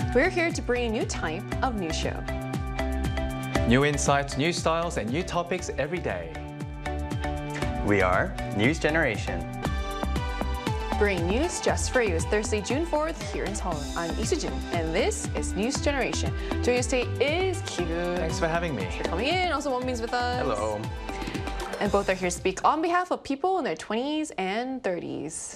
We're here to bring a new type of news show. New insights, new styles, and new topics every day. We are News Generation. Bring news just for you. It's Thursday, June 4th, here in Seoul. I'm Lee Soo-jin, and this is News Generation. Joining us today is Kyun. Thanks for having me. Thanks for coming in. Also, Wonbin's with us. Hello. And both are here to speak on behalf of people in their 20s and 30s.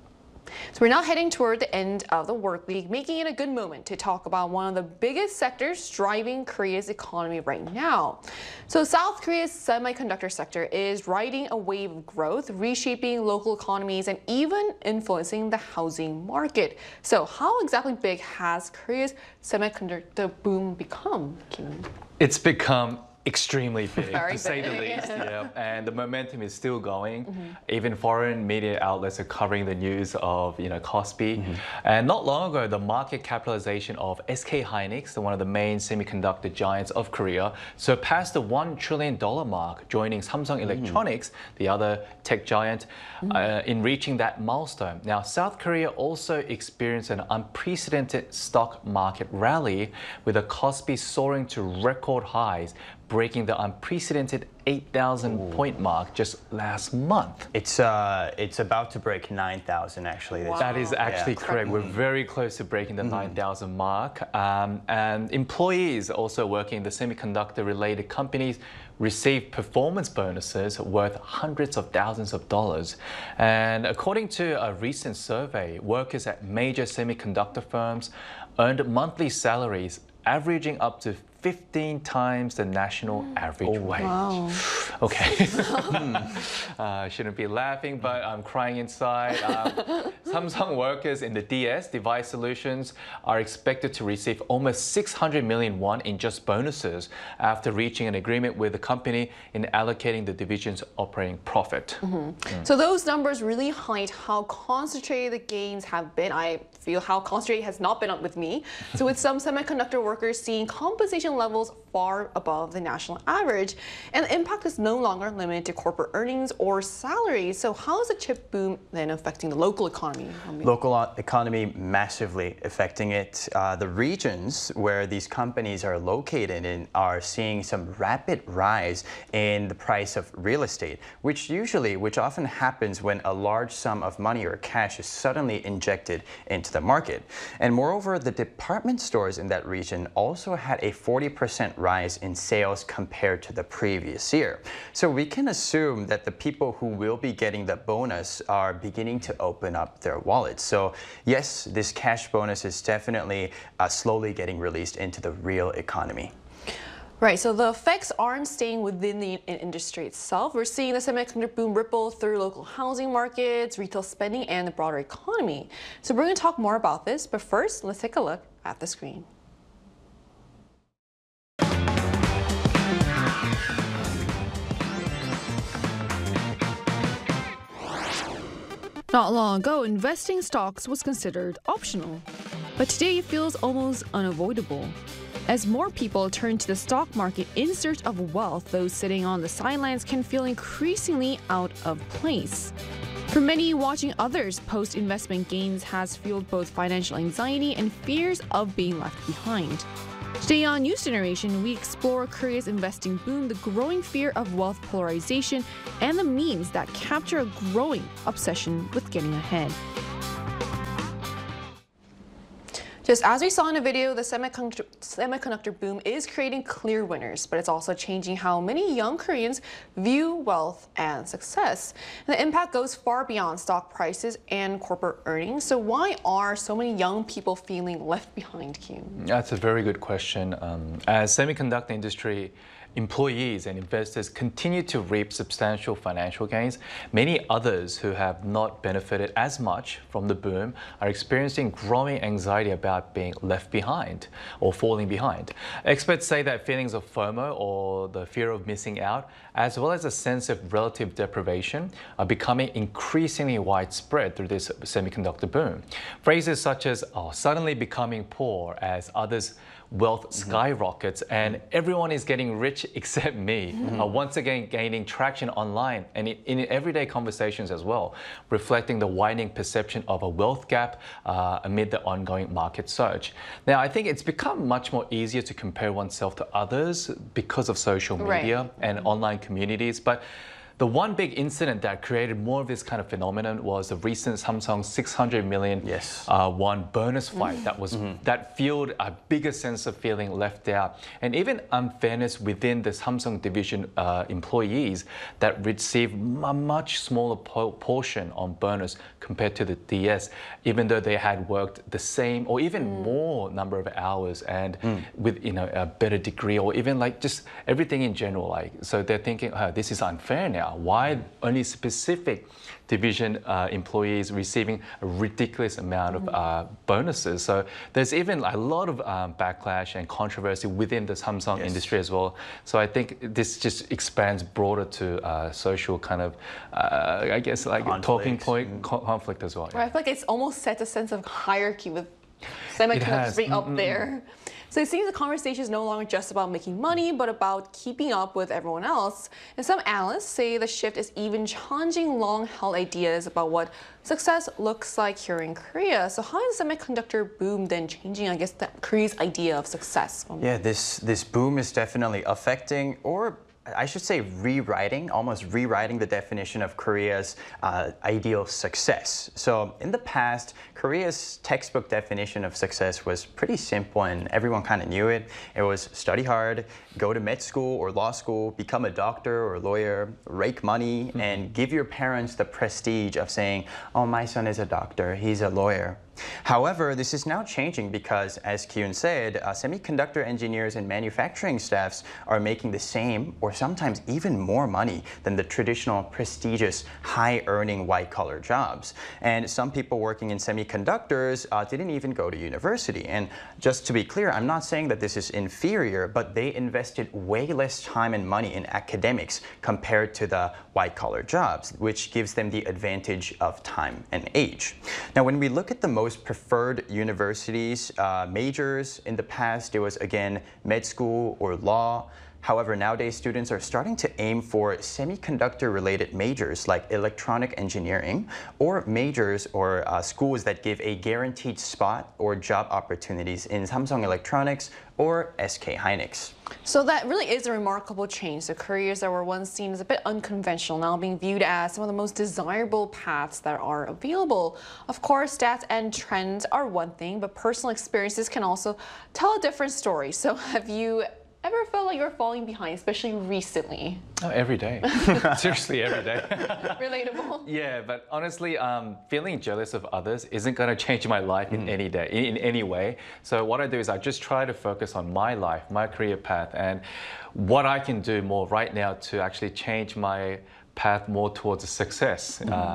So we're now heading toward the end of the work week, making it a good moment to talk about one of the biggest sectors driving Korea's economy right now. So South Korea's semiconductor sector is riding a wave of growth, reshaping local economies and even influencing the housing market. So how exactly big has Korea's semiconductor boom become, Kim? It's become extremely big, Very to say the big. least. Yeah. And the momentum is still going. Even foreign media outlets are covering the news of, Kospi. And not long ago, the market capitalization of SK Hynix, one of the main semiconductor giants of Korea, surpassed the $1 trillion mark, joining Samsung Electronics, the other tech giant, in reaching that milestone. Now, South Korea also experienced an unprecedented stock market rally, with the Kospi soaring to record highs, breaking the unprecedented 8,000 point mark just last month. It's about to break 9,000 actually. Wow. That is actually correct. We're very close to breaking the 9,000 mark. And employees also working in the semiconductor-related companies receive performance bonuses worth hundreds of thousands of dollars. And according to a recent survey, workers at major semiconductor firms earned monthly salaries averaging up to 15 times the national average wage. Wow. Okay. Shouldn't be laughing, but I'm crying inside. Samsung workers in the DS, Device Solutions, are expected to receive almost 600 million won in just bonuses after reaching an agreement with the company in allocating the division's operating profit. So those numbers really highlight how concentrated the gains have been. I feel how concentrated has not been with me. So with some semiconductor workers seeing compensation levels far above the national average, and the impact is no longer limited to corporate earnings or salaries. So how is the chip boom then affecting the local economy? Local economy massively affecting it. The regions where these companies are located in are seeing some rapid rise in the price of real estate, which often happens when a large sum of money or cash is suddenly injected into the market. And moreover, the department stores in that region also had a 40% rise in sales compared to the previous year. So we can assume that the people who will be getting the bonus are beginning to open up their wallets. So yes, this cash bonus is definitely slowly getting released into the real economy. Right, so the effects aren't staying within the industry itself. We're seeing the semiconductor boom ripple through local housing markets, retail spending, and the broader economy. So we're going to talk more about this, but first, let's take a look at the screen. Not long ago, investing in stocks was considered optional, but today it feels almost unavoidable. As more people turn to the stock market in search of wealth, those sitting on the sidelines can feel increasingly out of place. For many, watching others post investment gains has fueled both financial anxiety and fears of being left behind. Today on News Generation, we explore Korea's investing boom, the growing fear of wealth polarization, and the memes that capture a growing obsession with getting ahead. Just as we saw in the video, the semiconductor boom is creating clear winners, but it's also changing how many young Koreans view wealth and success. And the impact goes far beyond stock prices and corporate earnings. So why are so many young people feeling left behind, Kim? That's a very good question. As semiconductor industry employees and investors continue to reap substantial financial gains, many others who have not benefited as much from the boom are experiencing growing anxiety about being left behind or falling behind. Experts say that feelings of FOMO, or the fear of missing out, as well as a sense of relative deprivation, are becoming increasingly widespread through this semiconductor boom. Phrases such as suddenly becoming poor as others wealth skyrockets, and everyone is getting rich except me. Once again, gaining traction online and in everyday conversations as well, reflecting the widening perception of a wealth gap amid the ongoing market surge. Now, I think it's become much more easier to compare oneself to others because of social media and online communities, but the one big incident that created more of this kind of phenomenon was the recent Samsung 600 million won bonus fight that fueled a bigger sense of feeling left out, and even unfairness within the Samsung division employees that received a much smaller portion on bonus compared to the DS, even though they had worked the same or even more number of hours and with a better degree, or even like just everything in general. Like, so they're thinking, oh, this is unfair now. Why only specific division employees receiving a ridiculous amount of bonuses? So there's even a lot of backlash and controversy within the Samsung industry as well. So I think this just expands broader to social kind of, I guess, like talking point conflict as well. Right, I feel like it's almost set a sense of hierarchy with semiconductors being up there. So it seems the conversation is no longer just about making money, but about keeping up with everyone else. And some analysts say the shift is even challenging long-held ideas about what success looks like here in Korea. So how is the semiconductor boom then changing, I guess, Korea's idea of success? Yeah, this boom is definitely affecting, or I should say almost rewriting the definition of Korea's ideal success. So in the past, Korea's textbook definition of success was pretty simple and everyone kind of knew it. It was study hard, go to med school or law school, become a doctor or lawyer, rake money, and give your parents the prestige of saying, oh, my son is a doctor, he's a lawyer. However, this is now changing because, as Kyun said, semiconductor engineers and manufacturing staffs are making the same or sometimes even more money than the traditional prestigious high-earning white-collar jobs. And some people working in semiconductors didn't even go to university. And just to be clear, I'm not saying that this is inferior, but they invested way less time and money in academics compared to the white-collar jobs, which gives them the advantage of time and age. Now, when we look at the most preferred universities, majors in the past, it was again med school or law. However, nowadays students are starting to aim for semiconductor-related majors like electronic engineering, or majors or schools that give a guaranteed spot or job opportunities in Samsung Electronics or SK Hynix. So that really is a remarkable change. So careers that were once seen as a bit unconventional now being viewed as some of the most desirable paths that are available. Of course, stats and trends are one thing, but personal experiences can also tell a different story. So have you ever felt like you're falling behind, especially recently? Oh, every day. Seriously, every day. Relatable. Yeah, but honestly, feeling jealous of others isn't going to change my life in any way. So what I do is I just try to focus on my life, my career path, and what I can do more right now to actually change my path more towards success.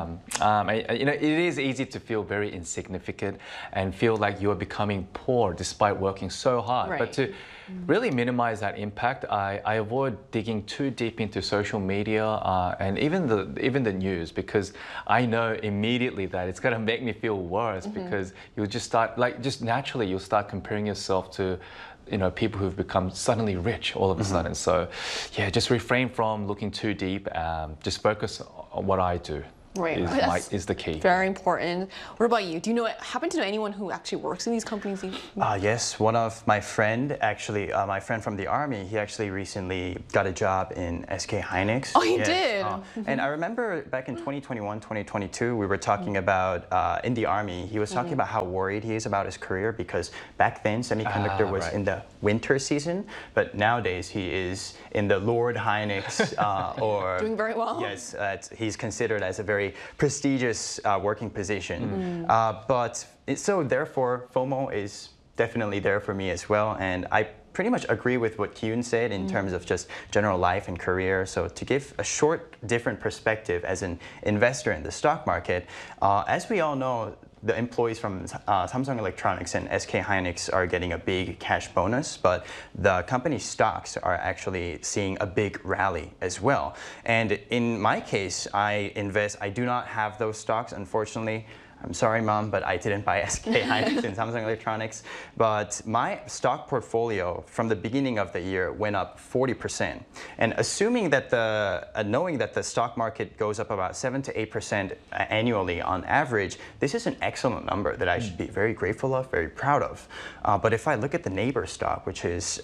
It is easy to feel very insignificant and feel like you are becoming poor despite working so hard. Right. But to really minimize that impact, I avoid digging too deep into social media and even the news, because I know immediately that it's going to make me feel worse, because you'll just start, just naturally, you'll start comparing yourself to people who've become suddenly rich all of a sudden. So yeah, just refrain from looking too deep. Just focus on what I do. Right. Is the key. Very important. What about you? Do you happen to know anyone who actually works in these companies? Yes, one of my friend, actually, my friend from the Army, he actually recently got a job in SK Hynix. Oh, he did? And I remember back in 2021, 2022, we were talking about, in the Army, he was talking about how worried he is about his career, because back then semiconductor was in the winter season, but nowadays he is in the Lord Hynix or... Doing very well. Yes, he's considered as a very prestigious working position. So therefore, FOMO is definitely there for me as well. And I pretty much agree with what Kyun said in terms of just general life and career. So to give a short, different perspective as an investor in the stock market, as we all know, the employees from Samsung Electronics and SK Hynix are getting a big cash bonus, but the company stocks are actually seeing a big rally as well. And in my case, I do not have those stocks, unfortunately. I'm sorry, Mom, but I didn't buy SK Hynix and Samsung Electronics. But my stock portfolio from the beginning of the year went up 40%. And assuming that knowing that the stock market goes up about 7 to 8% annually on average, this is an excellent number that I should be very grateful of, very proud of. But if I look at the neighbor stock, which is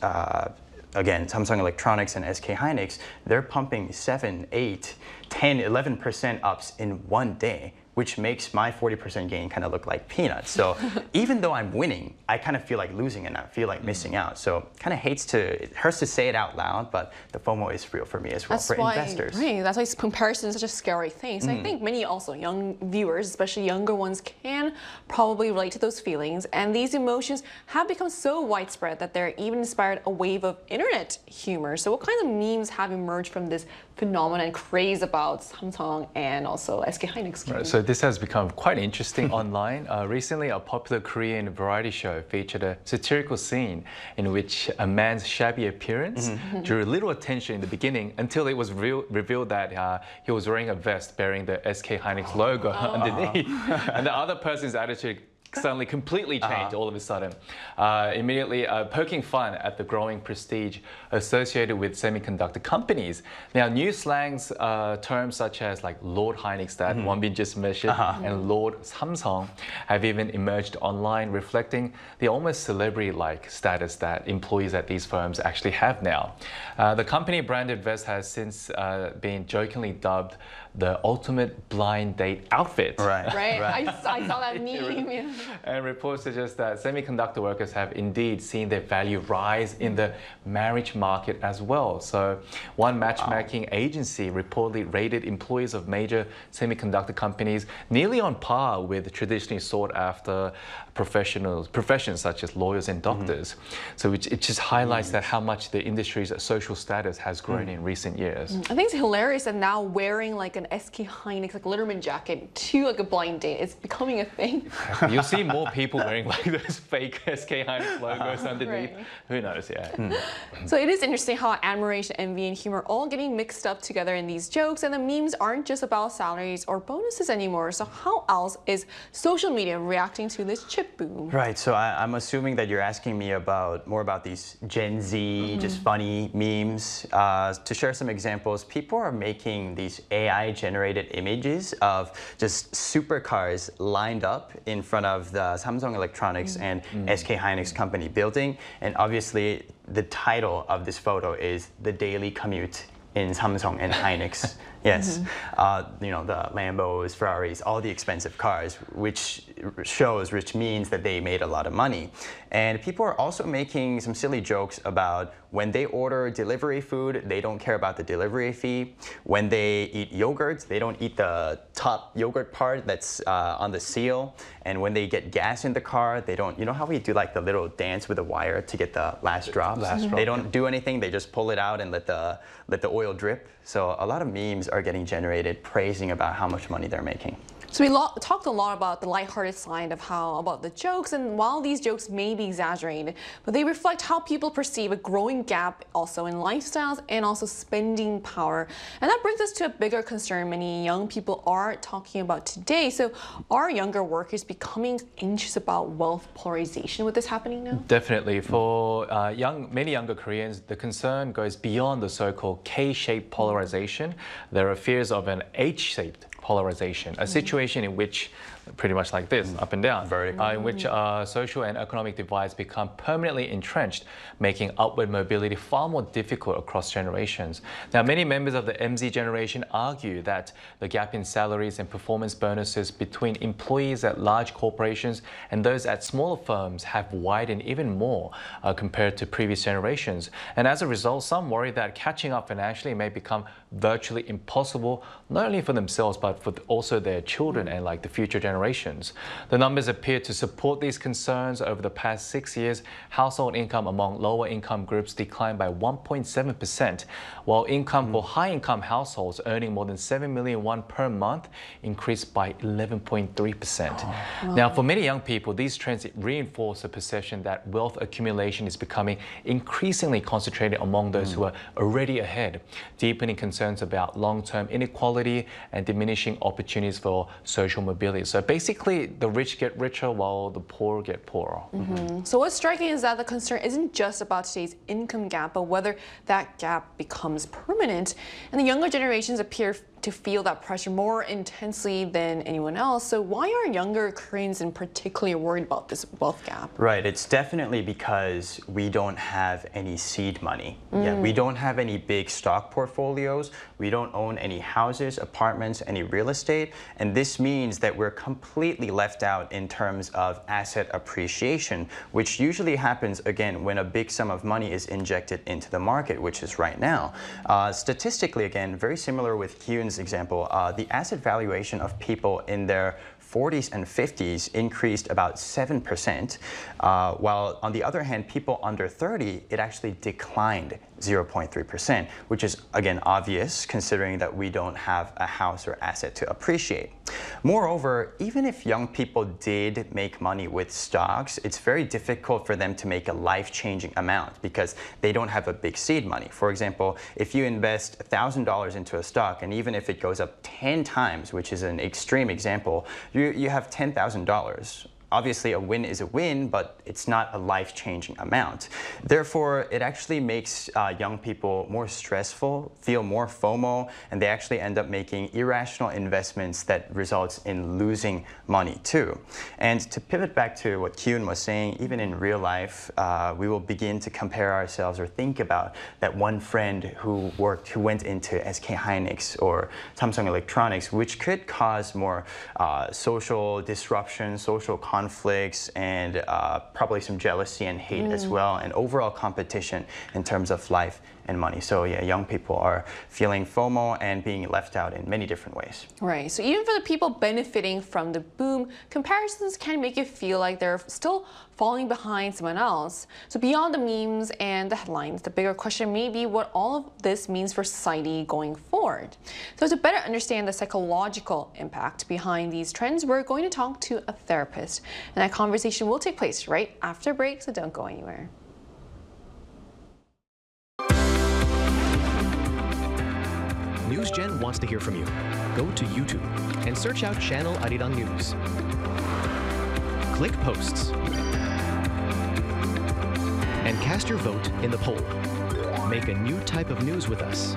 again, Samsung Electronics and SK Hynix, they're pumping 7, 8, 10, 11% ups in one day, which makes my 40% gain kind of look like peanuts. So even though I'm winning, I kind of feel like losing and I feel like missing out. So kind of it hurts to say it out loud, but the FOMO is real for me as well, for investors. Right, that's why comparison is such a scary thing. So I think many also young viewers, especially younger ones, can probably relate to those feelings. And these emotions have become so widespread that they're even inspired a wave of internet humor. So what kinds of memes have emerged from this phenomenon and craze about Samsung and also SK Hynix? Right, so this has become quite interesting online. Recently, a popular Korean variety show featured a satirical scene in which a man's shabby appearance drew little attention in the beginning until it was revealed that he was wearing a vest bearing the SK Hynix logo underneath. And the other person's attitude suddenly completely changed all of a sudden, immediately poking fun at the growing prestige associated with semiconductor companies. Now, new slangs, terms such as like Lord Hynix that Wonbin just mentioned and Lord Samsung have even emerged online, reflecting the almost celebrity-like status that employees at these firms actually have now. The company branded vest has since been jokingly dubbed the ultimate blind date outfit. Right. I saw that meme. And reports suggest that semiconductor workers have indeed seen their value rise in the marriage market as well. So one matchmaking agency reportedly rated employees of major semiconductor companies nearly on par with traditionally sought after professions such as lawyers and doctors. So it just highlights that how much the industry's social status has grown in recent years. I think it's hilarious that now wearing like an SK Hynix like Letterman jacket to like a blind date is becoming a thing. You'll see more people wearing like those fake SK Hynix logos underneath. Right. Who knows? Yeah. So it is interesting how admiration, envy, and humor all getting mixed up together in these jokes, and the memes aren't just about salaries or bonuses anymore. So how else is social media reacting to this chip boom? Right, so I'm assuming that you're asking me more about these Gen Z, just funny memes. To share some examples, people are making these AI-generated images of just supercars lined up in front of the Samsung Electronics and SK Hynix company building. And obviously, the title of this photo is The Daily Commute in Samsung and Hynix. Yes, you know, the Lambos, Ferraris, all the expensive cars, which means that they made a lot of money. And people are also making some silly jokes about when they order delivery food, they don't care about the delivery fee. When they eat yogurt, they don't eat the top yogurt part that's on the seal. And when they get gas in the car, they don't, you know how we do like the little dance with the wire to get the last drops? They don't do anything, they just pull it out and let the oil drip. So a lot of memes are getting generated praising about how much money they're making. So we talked a lot about the lighthearted side of about the jokes, and while these jokes may be exaggerated, but they reflect how people perceive a growing gap also in lifestyles and also spending power. And that brings us to a bigger concern many young people are talking about today. So are younger workers becoming anxious about wealth polarization with this happening now? Definitely. For many younger Koreans, the concern goes beyond the so-called K-shaped polarization. There are fears of an H-shaped polarization, a situation in which, pretty much like this, up and down, in which social and economic divides become permanently entrenched, making upward mobility far more difficult across generations. Now, many members of the MZ generation argue that the gap in salaries and performance bonuses between employees at large corporations and those at smaller firms have widened even more compared to previous generations. And as a result, some worry that catching up financially may become virtually impossible, not only for themselves, but for also their children and like the future generations. The numbers appear to support these concerns. Over the past 6 years, household income among lower income groups declined by 1.7%, while income for high income households earning more than 7 million won per month increased by 11.3%. Now, for many young people, these trends reinforce a perception that wealth accumulation is becoming increasingly concentrated among those who are already ahead, deepening concerns about long-term inequality and diminishing opportunities for social mobility. So basically, the rich get richer while the poor get poorer. So what's striking is that the concern isn't just about today's income gap, but whether that gap becomes permanent. And the younger generations appear to feel that pressure more intensely than anyone else. So why are younger Koreans in particular worried about this wealth gap? Right, it's definitely because we don't have any seed money. Yeah, we don't have any big stock portfolios. We don't own any houses, apartments, any real estate. And this means that we're completely left out in terms of asset appreciation, which usually happens, again, when a big sum of money is injected into the market, which is right now. Statistically, again, very similar with Hyun's example, the asset valuation of people in their 40s and 50s increased about 7%, while on the other hand, people under 30, it actually declined 0.3%, which is, again, obvious considering that we don't have a house or asset to appreciate. Moreover, even if young people did make money with stocks, it's very difficult for them to make a life-changing amount because they don't have a big seed money. For example, if you invest $1,000 into a stock, and even if it goes up 10 times, which is an extreme example, you have $10,000. Obviously, a win is a win, but it's not a life-changing amount. Therefore, it actually makes young people more stressful, feel more FOMO, and they actually end up making irrational investments that results in losing money too. And to pivot back to what Kyun was saying, even in real life, we will begin to compare ourselves or think about that one friend who went into SK Hynix or Samsung Electronics, which could cause more social disruption, social conflicts, and probably some jealousy and hate as well, and overall competition in terms of life and money. So yeah, young people are feeling FOMO and being left out in many different ways. Right, so even for the people benefiting from the boom, comparisons can make you feel like they're still falling behind someone else. So beyond the memes and the headlines, the bigger question may be what all of this means for society going forward. So to better understand the psychological impact behind these trends, we're going to talk to a therapist. And that conversation will take place right after break, so don't go anywhere. NewsGen wants to hear from you. Go to YouTube and search out Channel Arirang News. Click Posts and cast your vote in the poll. Make a new type of news with us.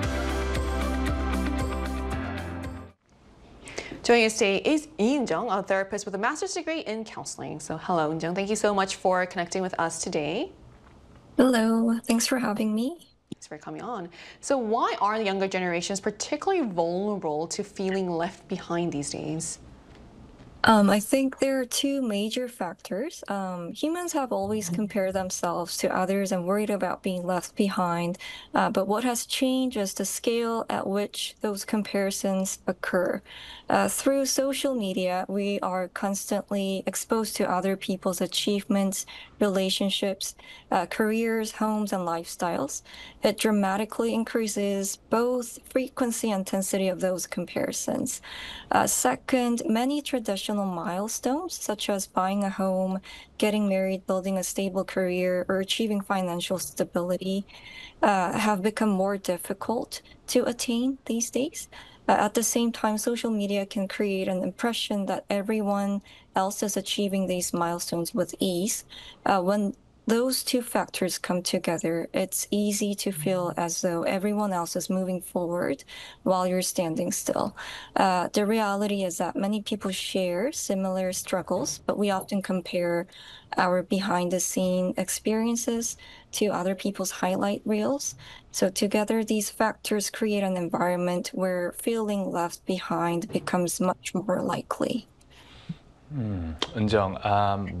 Joining us today is Lee Eun-jung, a therapist with a master's degree in counseling. So hello, Eun-jung. Thank you so much for connecting with us today. Hello, thanks for having me. Thanks for coming on. So why are the younger generations particularly vulnerable to feeling left behind these days? I think there are two major factors. Humans have always compared themselves to others and worried about being left behind. But what has changed is the scale at which those comparisons occur. Through social media, we are constantly exposed to other people's achievements, relationships, careers, homes, and lifestyles. It dramatically increases both frequency and intensity of those comparisons. Second, many traditional milestones, such as buying a home, getting married, building a stable career, or achieving financial stability, have become more difficult to attain these days. At the same time, social media can create an impression that everyone else is achieving these milestones with ease. When those two factors come together, it's easy to feel as though everyone else is moving forward while you're standing still. The reality is that many people share similar struggles, but we often compare our behind-the-scene experiences to other people's highlight reels. So together, these factors create an environment where feeling left behind becomes much more likely. Eun-jung,